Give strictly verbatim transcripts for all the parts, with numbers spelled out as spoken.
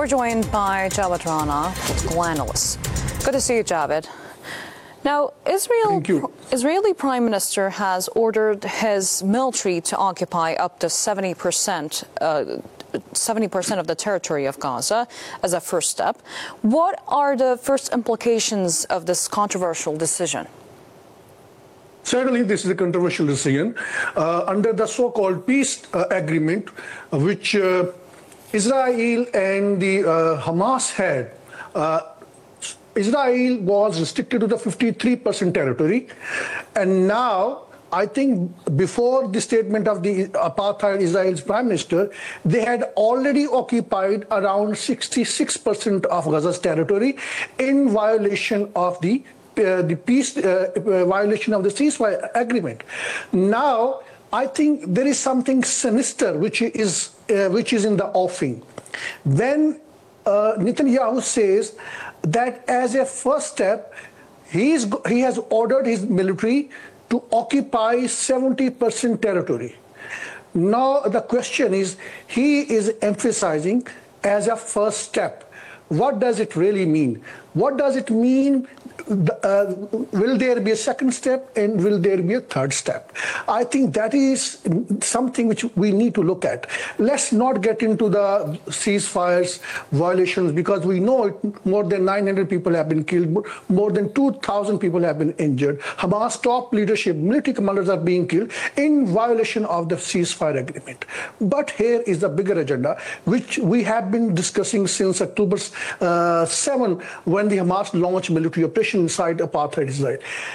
We're joined by Jawed Rana, political analyst. Good to see you, Jawed. Now, Israel, Israeli Prime Minister has ordered his military to occupy up to seventy percent, uh, seventy percent of the territory of Gaza as a first step. What are the first implications of this controversial decision? Certainly, this is a controversial decision. Uh, under the so-called peace uh, agreement, uh, which uh, Israel and the uh, Hamas had, uh, Israel was restricted to the fifty-three percent territory, and now I think before the statement of the apartheid Israel's prime minister, they had already occupied around sixty-six percent of Gaza's territory in violation of the uh, the peace uh, uh, violation of the ceasefire agreement. Now I think there is something sinister which is uh, which is in the offing when uh, Netanyahu says that as a first step, he's, he has ordered his military to occupy seventy percent territory. Now the question is, he is emphasizing as a first step. What does it really mean? What does it mean? Uh, will there be a second step and will there be a third step? I think that is something which we need to look at. Let's not get into the ceasefires violations, because we know it, more than nine hundred people have been killed, more than two thousand people have been injured. Hamas top leadership, military commanders are being killed in violation of the ceasefire agreement. But here is the bigger agenda, which we have been discussing since October uh, seventh, when the Hamas launched military operation inside apartheid Israel.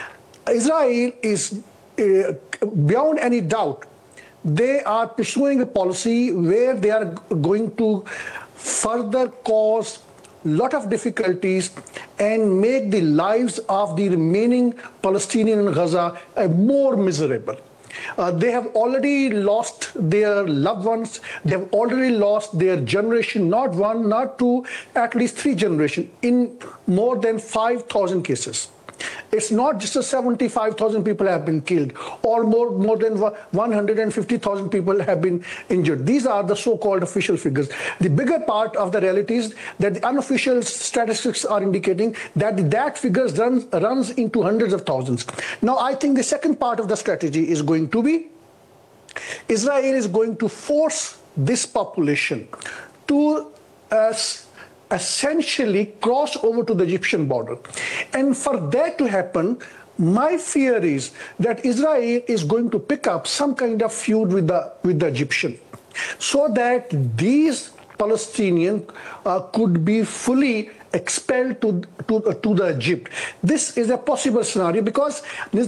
Israel is, uh, beyond any doubt, they are pursuing a policy where they are going to further cause a lot of difficulties and make the lives of the remaining Palestinians in Gaza uh, more miserable. Uh, they have already lost their loved ones. They have already lost their generation, not one, not two, at least three generations, in more than five thousand cases. It's not just a seventy-five thousand people have been killed, or more, more than one hundred fifty thousand people have been injured. These are the so-called official figures. The bigger part of the reality is that the unofficial statistics are indicating that that figure runs, runs into hundreds of thousands. Now, I think the second part of the strategy is going to be Israel is going to force this population to uh, essentially cross over to the Egyptian border. And for that to happen, my fear is that Israel is going to pick up some kind of feud with the, with the Egyptian, so that these Palestinians uh, could be fully expelled to, to, uh, to the Egypt. This is a possible scenario because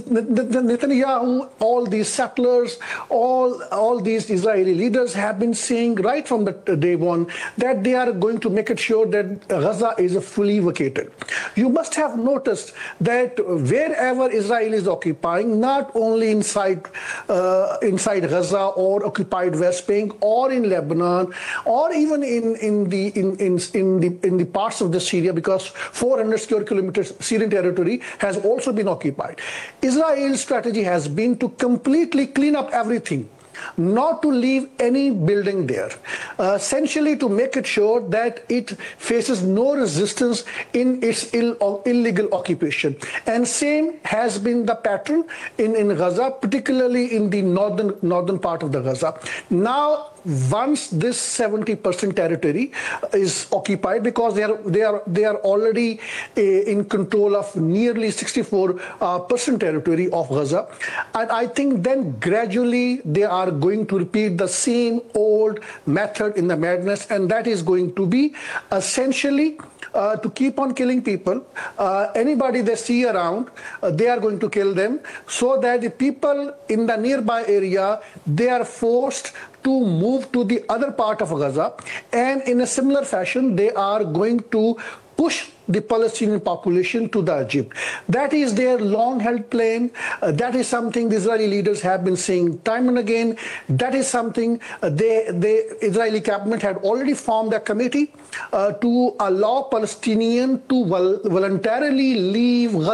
Netanyahu, all these settlers, all, all these Israeli leaders have been saying right from the day one that they are going to make it sure that Gaza is fully vacated. You must have noticed that wherever Israel is occupying, not only inside, uh, inside Gaza or occupied West Bank or in Lebanon or even in, in, the, in, in, in, the, in the parts of the Syria, because four hundred square kilometers Syrian territory has also been occupied. Israel's strategy has been to completely clean up everything, not to leave any building there, uh, essentially to make it sure that it faces no resistance in its Ill, illegal occupation. And same has been the pattern in, in Gaza, particularly in the northern, northern part of the Gaza. Now, once this seventy percent territory is occupied, because they are they are they are already uh, in control of nearly sixty-four percent uh, territory of Gaza, and I think then gradually they are going to repeat the same old method in the madness, and that is going to be essentially uh, to keep on killing people. Uh, anybody they see around, uh, they are going to kill them, so that the people in the nearby area, they are forced to move to the other part of Gaza, and in a similar fashion they are going to push the Palestinian population to the Egypt. That is their long-held plan. Uh, that is something the Israeli leaders have been saying time and again. That is something uh, they, the Israeli cabinet had already formed a committee uh, to allow Palestinians to vol voluntarily leave Gaza.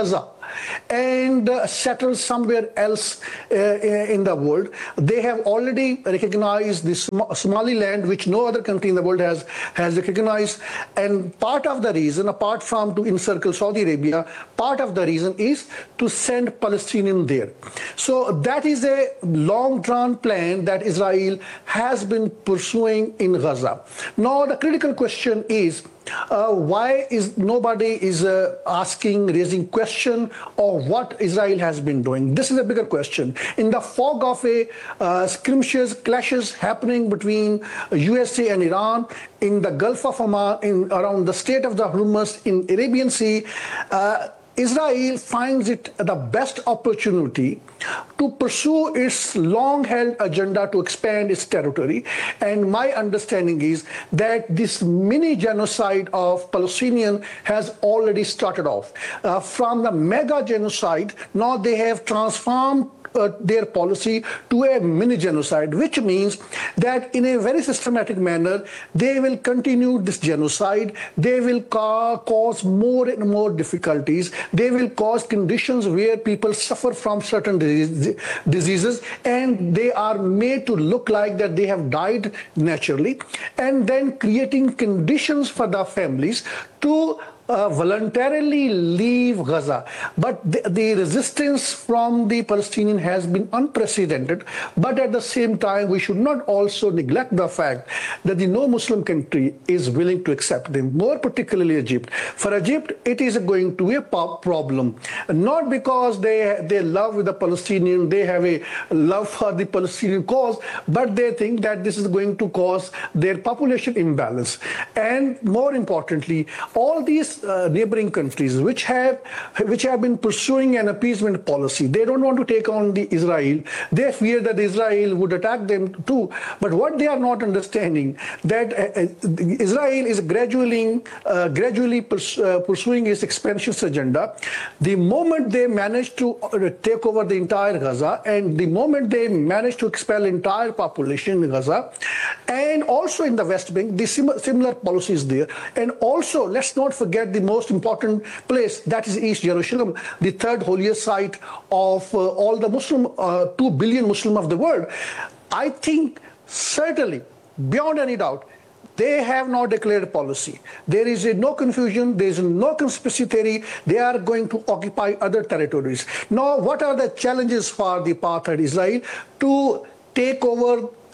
and uh, settle somewhere else uh, in the world. They have already recognized this Somaliland, which no other country in the world has, has recognized. And part of the reason, apart from to encircle Saudi Arabia, part of the reason is to send Palestinians there. So that is a long-drawn plan that Israel has been pursuing in Gaza. Now the critical question is, Uh, why is nobody is uh, asking, raising question of what Israel has been doing? This is a bigger question. In the fog of a uh, skirmishes, clashes happening between U S A and Iran in the Gulf of Oman, in around the Strait of the Hormuz, in Arabian Sea, uh, Israel finds it the best opportunity to pursue its long-held agenda to expand its territory. And my understanding is that this mini-genocide of Palestinians has already started off. Uh, from the mega-genocide, now they have transformed Uh, their policy to a mini genocide, which means that in a very systematic manner they will continue this genocide. They will ca cause more and more difficulties. They will cause conditions where people suffer from certain disease, diseases, and they are made to look like that they have died naturally, and then creating conditions for the families to Uh, voluntarily leave Gaza. But the, the resistance from the Palestinians has been unprecedented. But at the same time, we should not also neglect the fact that the no Muslim country is willing to accept them, more particularly Egypt. For Egypt, it is going to be a problem, not because they, they love the Palestinian, they have a love for the Palestinian cause, but they think that this is going to cause their population imbalance. And more importantly, all these Uh, neighboring countries which have which have been pursuing an appeasement policy. They don't want to take on the Israel. They fear that Israel would attack them too. But what they are not understanding, that uh, uh, Israel is gradually uh, gradually pers uh, pursuing its expansionist agenda. The moment they manage to uh, take over the entire Gaza, and the moment they manage to expel entire population in Gaza, and also in the West Bank, the sim similar policies there. And also, let's not forget the most important place, that is East Jerusalem, the third holiest site of uh, all the Muslim, uh, two billion Muslim of the world. I think certainly, beyond any doubt, they have not declared a policy. There is a no confusion, there is no conspiracy theory. They are going to occupy other territories. Now, what are the challenges for the apartheid Israel to take over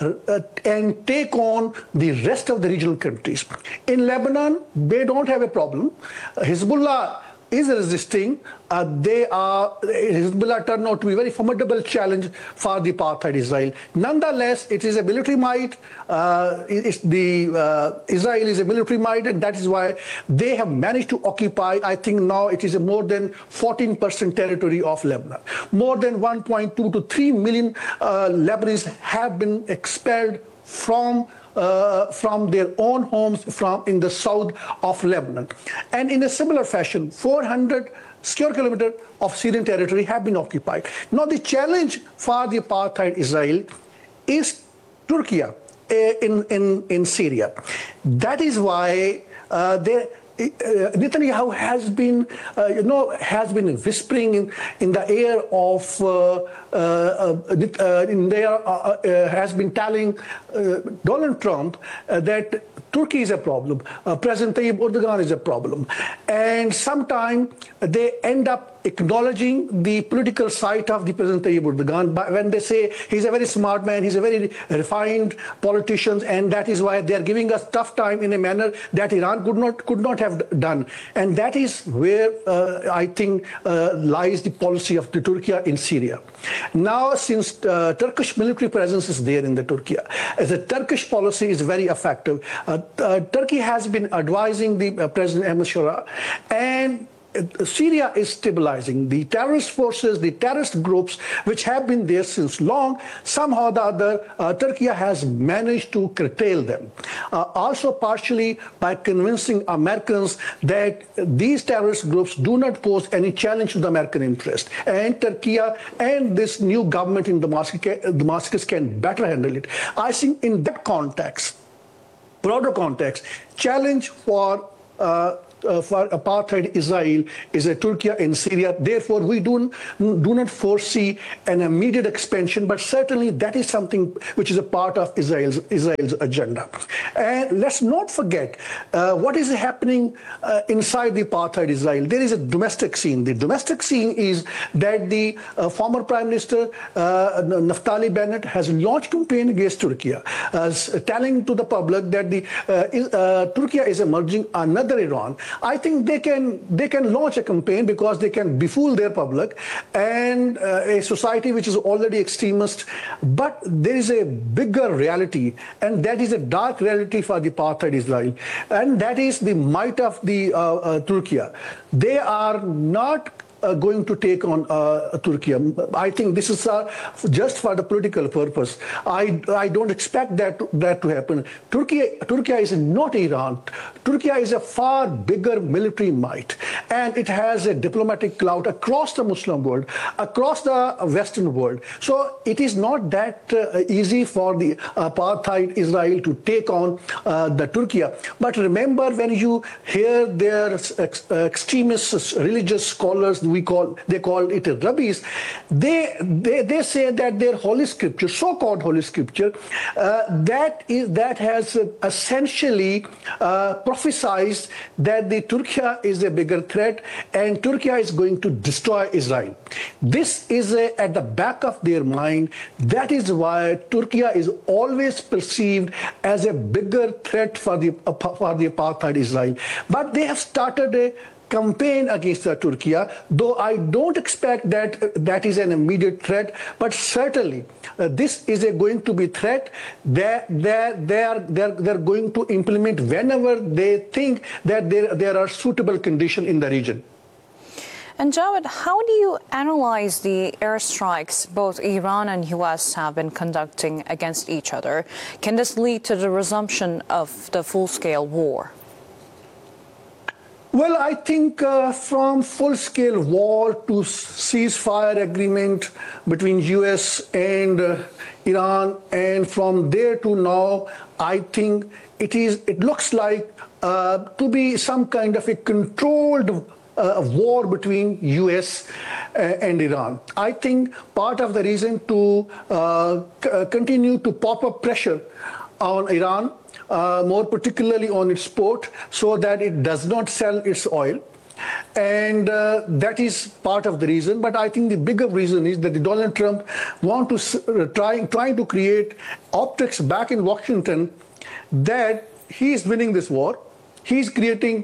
Uh, and take on the rest of the regional countries? In Lebanon, they don't have a problem. Uh, Hezbollah is resisting. Uh, they are, Hezbollah turned out to be a very formidable challenge for the apartheid Israel. Nonetheless, it is a military might. Uh, it's the, uh, Israel is a military might, and that is why they have managed to occupy, I think now it is a more than fourteen percent territory of Lebanon. More than one point two to three million uh, Lebanese have been expelled from Uh, from their own homes from in the south of Lebanon. And in a similar fashion, four hundred square kilometers of Syrian territory have been occupied. Now the challenge for the apartheid Israel is Turkey uh, in, in, in Syria. That is why uh, they Uh, Netanyahu has been, uh, you know, has been whispering in, in the air of, uh, uh, uh, in there, uh, uh, has been telling uh, Donald Trump uh, that Turkey is a problem, uh, President Tayyip Erdogan is a problem. And sometimes they end up acknowledging the political side of the President Tayyip Erdogan when they say he's a very smart man, he's a very refined politician, and that is why they are giving us tough time in a manner that Iran could not could not have done. And that is where uh, I think uh, lies the policy of the Turkey in Syria. Now, since uh, Turkish military presence is there in the Turkey, as a Turkish policy is very effective. Uh, uh, Turkey has been advising the uh, President Ahmed Shara, and Syria is stabilizing. The terrorist forces, the terrorist groups, which have been there since long, somehow or the other, uh, Turkey has managed to curtail them. Uh, also partially by convincing Americans that these terrorist groups do not pose any challenge to the American interest. And Turkey and this new government in Damascus, Damascus can better handle it. I think in that context, broader context, challenge for uh, uh, for apartheid Israel is uh, Turkey and Syria. Therefore, we do, do not foresee an immediate expansion, but certainly that is something which is a part of Israel's, Israel's agenda. And let's not forget uh, what is happening uh, inside the apartheid Israel. There is a domestic scene. The domestic scene is that the uh, former Prime Minister uh, Naftali Bennett has launched campaign against Turkey, uh, telling to the public that the uh, is, uh, Turkey is emerging another Iran. I think they can they can launch a campaign because they can befool their public and uh, a society which is already extremist. But there is a bigger reality, and that is a dark reality for the apartheid Israel, and that is the might of the uh, uh, Turkey. They are not Uh, going to take on uh, Turkey. I think this is uh, just for the political purpose. I, I don't expect that to, that to happen. Turkey, Turkey is not Iran. Turkey is a far bigger military might, and it has a diplomatic clout across the Muslim world, across the Western world. So it is not that uh, easy for the apartheid Israel to take on uh, the Turkey. But remember, when you hear their ex extremist religious scholars, we call they call it rabbis, they they they say that their holy scripture, so-called holy scripture, uh, that is that has essentially uh, prophesied that the Turkey is a bigger threat and Turkey is going to destroy Israel. This is a, at the back of their mind. That is why Turkey is always perceived as a bigger threat for the for the apartheid Israel. But they have started a campaign against uh, Turkey, though I don't expect that uh, that is an immediate threat, but certainly uh, this is a going to be threat that they're, they're, they're, they're going to implement whenever they think that there, there are suitable conditions in the region. And Jawed, how do you analyze the airstrikes both Iran and U S have been conducting against each other? Can this lead to the resumption of the full-scale war? Well, I think uh, from full-scale war to ceasefire agreement between U S and uh, Iran, and from there to now, I think it is. It looks like uh, to be some kind of a controlled uh, war between U S and Iran. I think part of the reason to uh, c continue to pop up pressure on Iran, Uh, more particularly on its port, so that it does not sell its oil. And uh, that is part of the reason. But I think the bigger reason is that the Donald Trump want to uh, try, trying to create optics back in Washington that he is winning this war. He's creating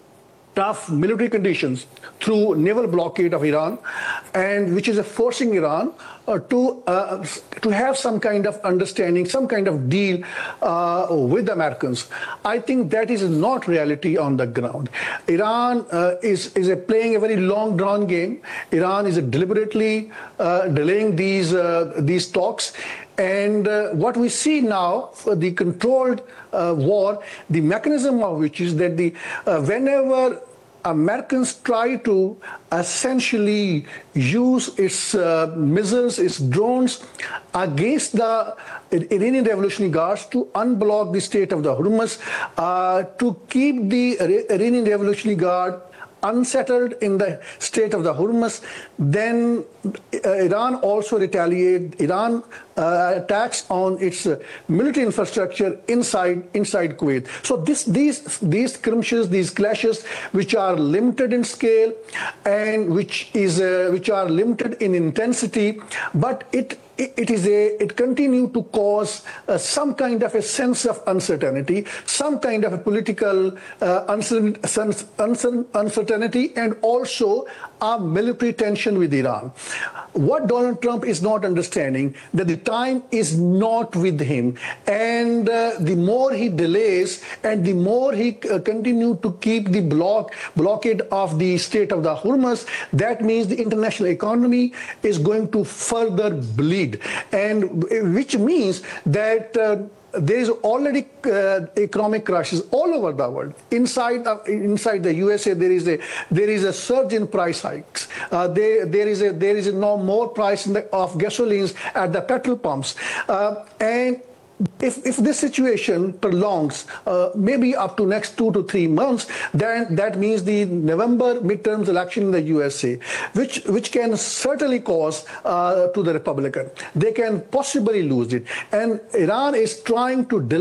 tough military conditions through naval blockade of Iran, and which is forcing Iran uh, to uh, to have some kind of understanding, some kind of deal uh, with the Americans. I think that is not reality on the ground. Iran uh, is is a playing a very long drawn game. Iran is deliberately uh, delaying these uh, these talks. And uh, what we see now for the controlled uh, war, the mechanism of which is that the uh, whenever Americans try to essentially use its uh, missiles, its drones against the Iranian Revolutionary Guards to unblock the state of the Hormuz, uh, to keep the Iranian Revolutionary Guard unsettled in the state of the Hormuz, then uh, Iran also retaliate. Iran uh, attacks on its uh, military infrastructure inside inside Kuwait. So this these these skirmishes, these clashes, which are limited in scale and which is uh, which are limited in intensity, but it. It is a. It continues to cause uh, some kind of a sense of uncertainty, some kind of a political uh, uncertain, uncertainty, and also a military tension with Iran. What Donald Trump is not understanding that the time is not with him, and uh, the more he delays, and the more he uh, continue to keep the block blockade of the state of the Hormuz, that means the international economy is going to further bleed. And which means that uh, there is already uh, economic crashes all over the world. Inside uh, inside the U S A, there is a there is a surge in price hikes. Uh, there there is a there is a no more price in the, of gasolines at the petrol pumps, uh, and if, if this situation prolongs, uh, maybe up to next two to three months, then that means the November midterms election in the U S A, which, which can certainly cause uh, to the Republican. They can possibly lose it. And Iran is trying to